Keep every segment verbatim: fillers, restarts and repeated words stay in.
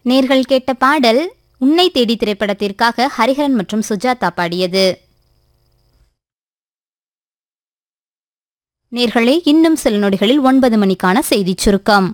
நேர்கள் கேட்ட பாடல் உன்னை தேடி திரைப்படத்திற்காக ஹரிஹரன் மற்றும் சுஜாதா பாடியது. நேர்களே, இன்னும் சில நொடிகளில் ஒன்பது மணிக்கான செய்திச் சுருக்கம்.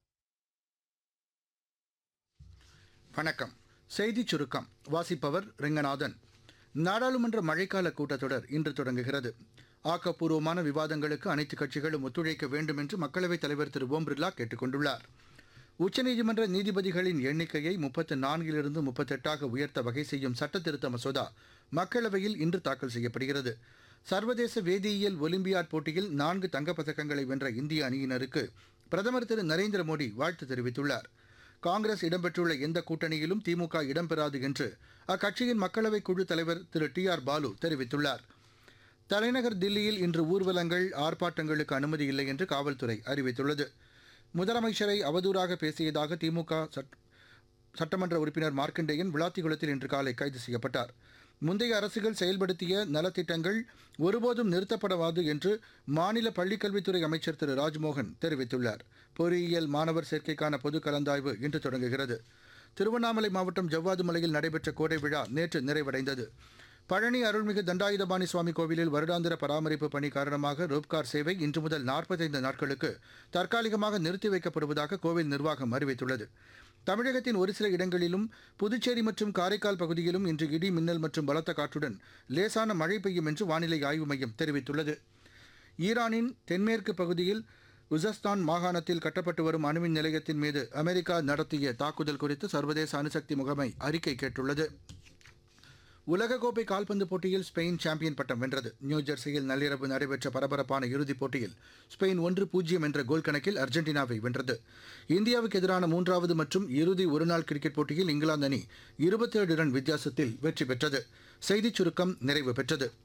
வணக்கம். செய்திச் சுருக்கம் வாசிப்பவர் ரெங்கநாதன். நாடாளுமன்ற மழைக்கால கூட்டத்தொடர் இன்று தொடங்குகிறது. ஆக்கப்பூர்வமான விவாதங்களுக்கு அனைத்து கட்சிகளும் ஒத்துழைக்க வேண்டும் என்று மக்களவைத் தலைவர் திரு ஓம் பிர்லா கேட்டுக் கொண்டுள்ளார். உச்சநீதிமன்ற நீதிபதிகளின் எண்ணிக்கையை முப்பத்து நான்கிலிருந்து முப்பத்தெட்டாக உயர்த்த வகை செய்யும் சட்டத்திருத்த மசோதா மக்களவையில் இன்று தாக்கல் செய்யப்படுகிறது. சர்வதேச வேதியியல் ஒலிம்பியாட் போட்டியில் நான்கு தங்கப்பதக்கங்களை வென்ற இந்திய அணியினருக்கு பிரதமர் திரு நரேந்திர மோடி வாழ்த்து தெரிவித்துள்ளார். காங்கிரஸ் இடம்பெற்றுள்ள எந்த கூட்டணியிலும் திமுக இடம்பெறாது என்று அக்கட்சியின் மக்களவை குழு தலைவர் திரு டி ஆர் பாலு தெரிவித்துள்ளார். தலைநகர் தில்லியில் இன்று ஊர்வலங்கள், ஆர்ப்பாட்டங்களுக்கு அனுமதி இல்லை என்று காவல்துறை அறிவித்துள்ளது. முதலமைச்சரை அவதூறாக பேசியதாக திமுக சட்டமன்ற உறுப்பினர் மார்க்கண்டேயன் விளாத்திகுளத்தில் இன்று காலை கைது செய்யப்பட்டார். முந்தைய அரசுகள் செயல்படுத்திய நலத்திட்டங்கள் ஒருபோதும் நிறுத்தப்படாது என்று மாநில பள்ளிக்கல்வித்துறை அமைச்சர் திரு ராஜ்மோகன் தெரிவித்துள்ளார். பொறியியல் மாணவர் சேர்க்கைக்கான பொது கலந்தாய்வு இன்று தொடங்குகிறது. திருவண்ணாமலை மாவட்டம் ஜவ்வாது மலையில் நடைபெற்ற கோடை விழா நேற்று நிறைவடைந்தது. பழனி அருள்மிகு தண்டாயுதபாணி சுவாமி கோவிலில் வருடாந்திர பராமரிப்பு பணி காரணமாக ரோப்கார் சேவை இன்று முதல் நாற்பத்தைந்து நாட்களுக்கு தற்காலிகமாக நிறுத்தி வைக்கப்படுவதாக கோவில் நிர்வாகம் அறிவித்துள்ளது. தமிழகத்தின் ஒரு சில இடங்களிலும் புதுச்சேரி மற்றும் காரைக்கால் பகுதியிலும் இன்று இடி மின்னல் மற்றும் பலத்த காற்றுடன் லேசான மழை பெய்யும் என்று வானிலை ஆய்வு மையம் தெரிவித்துள்ளது. ஈரானின் தென்மேற்கு பகுதியில் உசஸ்தான் மாகாணத்தில் கட்டப்பட்டு வரும் அணுமின் நிலையத்தின் மீது அமெரிக்கா நடத்திய தாக்குதல் குறித்து சர்வதேச அணுசக்தி முகமை அறிக்கை கேட்டுள்ளது. உலகக்கோப்பை கால்பந்து போட்டியில் ஸ்பெயின் சாம்பியன் பட்டம் வென்றது. நியூஜெர்சியில் நள்ளிரவு நடைபெற்ற பரபரப்பான இறுதிப் போட்டியில் ஸ்பெயின் ஒன்று பூஜ்ஜியம் என்ற கோல் கணக்கில் அர்ஜென்டினாவை வென்றது. இந்தியாவுக்கு எதிரான மூன்றாவது மற்றும் இறுதி ஒருநாள் கிரிக்கெட் போட்டியில் இங்கிலாந்து அணி இருபத்தேழு ரன் வித்தியாசத்தில் வெற்றி பெற்றது. செய்திச் சுருக்கம் நிறைவு பெற்றது.